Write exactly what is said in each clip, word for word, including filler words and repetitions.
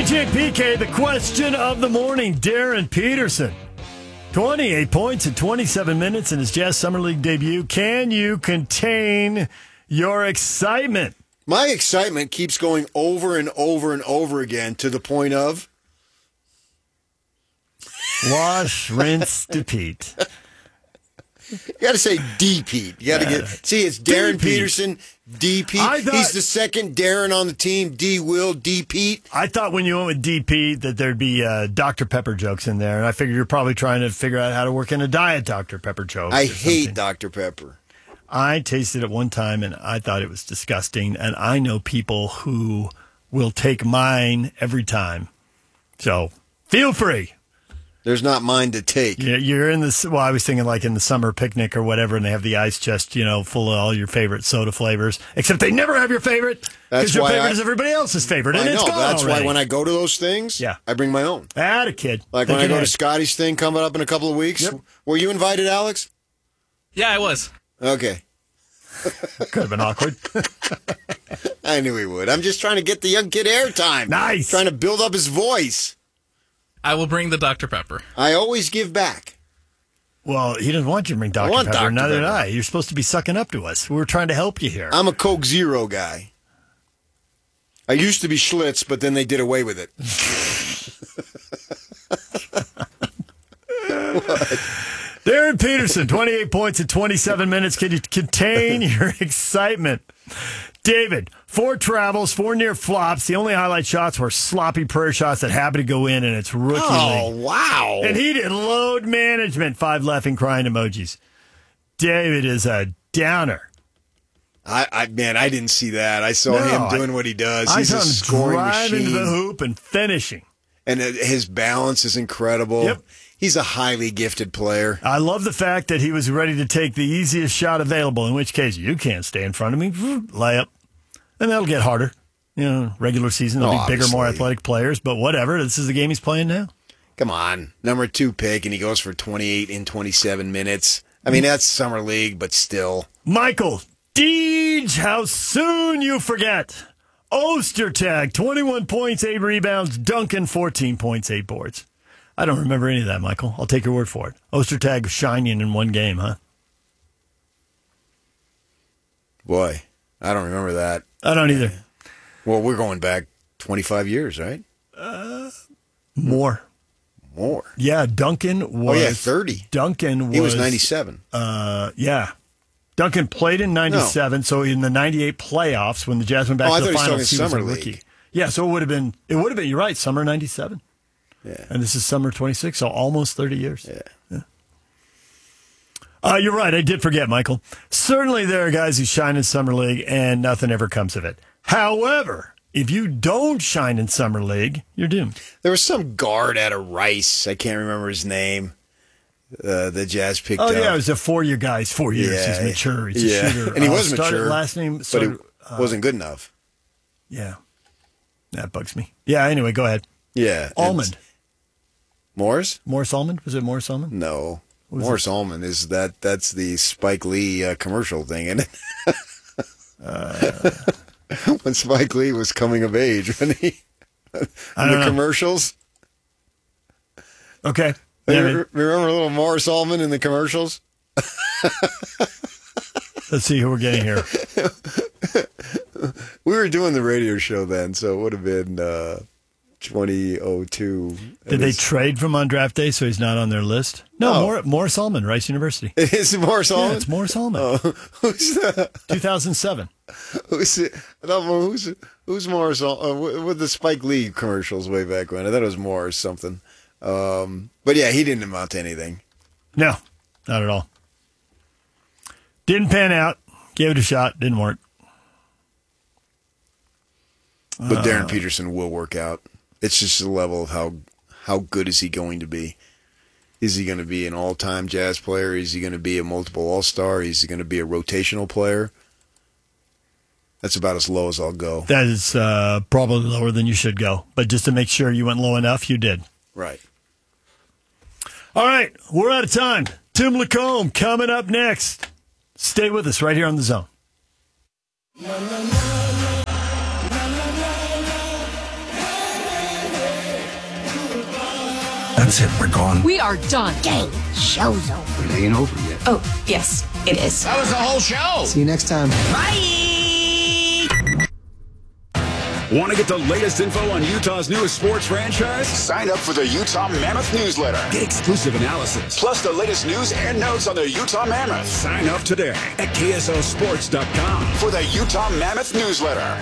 J P K, the question of the morning. Darren Peterson, twenty-eight points in twenty-seven minutes in his Jazz Summer League debut. Can you contain your excitement? My excitement keeps going over and over and over again to the point of... Wash, rinse, repeat. You got to say D-Pete. You got to Yeah. get... See, it's Darren D-Pete. Peterson, D-Pete. I thought- He's the second Darren on the team, D-Will, D-Pete. I thought when you went with D P that there'd be uh, Doctor Pepper jokes in there, and I figured you're probably trying to figure out how to work in a diet Doctor Pepper joke. I or hate something. Doctor Pepper. I tasted it one time, and I thought it was disgusting, and I know people who will take mine every time. So feel free. There's not mine to take. Yeah, you're in this. Well, I was thinking like in the summer picnic or whatever, and they have the ice chest, you know, full of all your favorite soda flavors. Except they never have your favorite That's because your why favorite I- is everybody else's favorite, and I it's know. gone That's already. why when I go to those things, Yeah. I bring my own. Atta kid. Like Think when I go ahead. to Scotty's thing coming up in a couple of weeks. Yep. Were you invited, Alex? Yeah, I was. Okay. Could have been awkward. I knew he would. I'm just trying to get the young kid airtime. Nice. Trying to build up his voice. I will bring the Doctor Pepper. I always give back. Well, he doesn't want you to bring Doctor want Pepper. Doctor Neither did Pepper. I. You're supposed to be sucking up to us. We were trying to help you here. I'm a Coke Zero guy. I used to be Schlitz, but then they did away with it. Darren Peterson, twenty-eight points in twenty-seven minutes. Can you contain your excitement? David, four travels, four near flops. The only highlight shots were sloppy prayer shots that happened to go in, and it's rookie Oh, league. wow. And he did load management. Five laughing, crying emojis. David is a downer. I, I man, I didn't see that. I saw No, him doing I- what he does. I He's saw a him scoring driving machine. to the hoop and finishing. And uh, his balance is incredible. Yep. He's a highly gifted player. I love the fact that he was ready to take the easiest shot available, in which case you can't stay in front of me. Layup. And that'll get harder. You know, regular season, there'll Oh, be bigger, more obviously. athletic players, but whatever. This is the game he's playing now. Come on. Number two pick, and he goes for twenty-eight in twenty-seven minutes. I mean, that's summer league, but still. Michael Deej, how soon you forget. Ostertag, twenty-one points, eight rebounds. Duncan, fourteen points, eight boards. I don't remember any of that, Michael. I'll take your word for it. Ostertag was shining in one game, huh? Boy, I don't remember that. I don't either. Well, we're going back twenty-five years, right? More. More. Yeah, Duncan was. Oh, yeah, thirty. Duncan was. He was ninety-seven. Uh, yeah. Duncan played in ninety-seven, so in the ninety-eight playoffs, when the Jazz went back Oh, I to the thought he finals, was he talking was a summer rookie. league. Yeah, so it would have been, it would have been, you're right, summer ninety-seven. Yeah. And this is summer twenty-six, so almost thirty years. Yeah. Yeah. Uh, you're right, I did forget, Michael. Certainly there are guys who shine in Summer League, and nothing ever comes of it. However, if you don't shine in Summer League, you're doomed. There was some guard out of Rice. I can't remember his name. Uh, the Jazz picked Oh, up. yeah, it was a four-year guy. He's four years. Yeah. He's mature. He's Yeah. a shooter. And he Uh, was started mature, Last name, but started, it wasn't good enough. yeah. That bugs me. Yeah, anyway, go ahead. Yeah. Almond. Morris? Morris Almond? Was it Morris Almond? No. was Morris Almond is that. That's the Spike Lee uh, commercial thing, isn't it? uh, when Spike Lee was coming of age, when he I in don't the know. commercials. Okay. Hey, Yeah, re- man. remember little Morris Almond in the commercials? Let's see who we're getting here. We were doing the radio show then, so it would have been uh, twenty oh two. Did they trade from on draft day so he's not on their list? No, Oh. Mor- Morris Almond, Rice University. It is Morris Yeah, Almond? it's Morris Almond. Oh, who's that? two thousand seven. Who's it? I thought, well, who's who's Morris? Uh, with the Spike Lee commercials way back when, I thought it was Morris something. Um, but yeah, he didn't amount to anything. No, not at all. Didn't pan out. Gave it a shot. Didn't work. But Uh. Darren Peterson will work out. It's just the level of how how good is he going to be? Is he going to be an all-time Jazz player? Is he going to be a multiple All-Star? Is he going to be a rotational player? That's about as low as I'll go. That is uh, probably lower than you should go. But just to make sure you went low enough, you did. Right. All right, we're out of time. Tim Lacombe coming up next. Stay with us right here on The Zone. That's it. We're gone. We are done. Game. Show's over. It ain't over yet. Oh, yes, it is. That was the whole show. See you next time. Bye. Want to get the latest info on Utah's newest sports franchise? Sign up for the Utah Mammoth newsletter. Get exclusive analysis. Plus the latest news and notes on the Utah Mammoth. Sign up today at K S L sports dot com for the Utah Mammoth newsletter.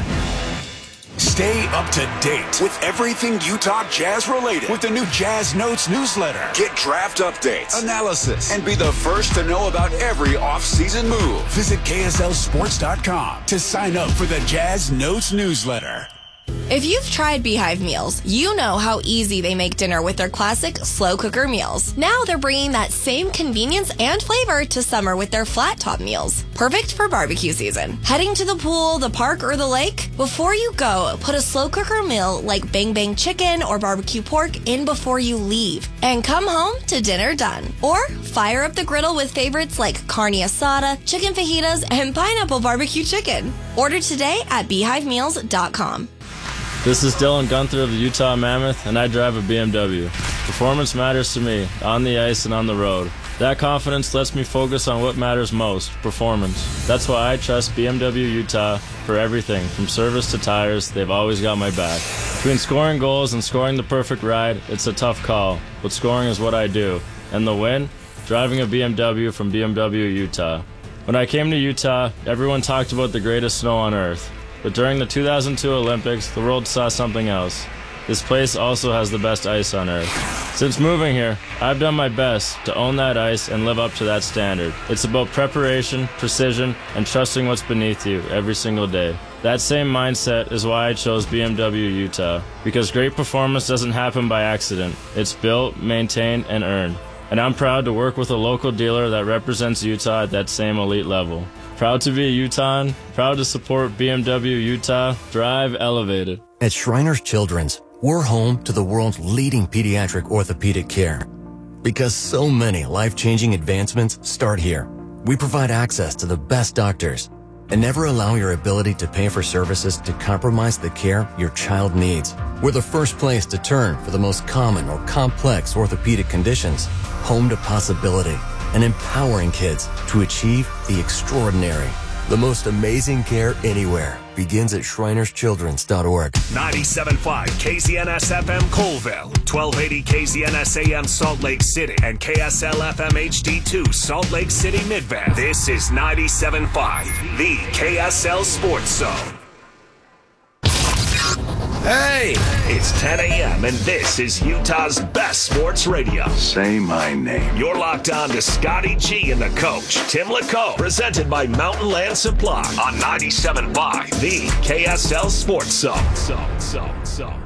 Stay up to date with everything Utah Jazz related with the new Jazz Notes newsletter. Get draft updates, analysis, and be the first to know about every off-season move. Visit K S L sports dot com to sign up for the Jazz Notes newsletter. If you've tried Beehive meals, you know how easy they make dinner with their classic slow cooker meals. Now they're bringing that same convenience and flavor to summer with their flat top meals. Perfect for barbecue season. Heading to the pool, the park, or the lake? Before you go, put a slow cooker meal like Bang Bang chicken or barbecue pork in before you leave. And come home to dinner done. Or fire up the griddle with favorites like carne asada, chicken fajitas, and pineapple barbecue chicken. Order today at beehive meals dot com. This is Dylan Gunther of the Utah Mammoth, and I drive a B M W. Performance matters to me, on the ice and on the road. That confidence lets me focus on what matters most, performance. That's why I trust B M W Utah for everything, from service to tires. They've always got my back. Between scoring goals and scoring the perfect ride, it's a tough call, but scoring is what I do. And the win? Driving a B M W from B M W Utah. When I came to Utah, everyone talked about the greatest snow on earth. But during the two thousand two Olympics, the world saw something else. This place also has the best ice on earth. Since moving here, I've done my best to own that ice and live up to that standard. It's about preparation, precision, and trusting what's beneath you every single day. That same mindset is why I chose B M W Utah, because great performance doesn't happen by accident. It's built, maintained, and earned. And I'm proud to work with a local dealer that represents Utah at that same elite level. Proud to be a Utahn, proud to support B M W Utah, drive elevated. At Shriners Children's, we're home to the world's leading pediatric orthopedic care. Because so many life-changing advancements start here. We provide access to the best doctors and never allow your ability to pay for services to compromise the care your child needs. We're the first place to turn for the most common or complex orthopedic conditions. Home to possibility and empowering kids to achieve the extraordinary. The most amazing care anywhere begins at shriners children's dot org. ninety-seven point five K Z N S F M Colville, twelve eighty K Z N S A M Salt Lake City, and K S L F M H D two Salt Lake City Midvale. This is ninety-seven point five, the K S L Sports Zone. Hey, it's ten a.m. and this is Utah's best sports radio. Say my name. You're locked on to Scotty G and the coach, Tim LeCaux, presented by Mountain Land Supply on ninety-seven point five, the K S L Sports Zone. So, so, so.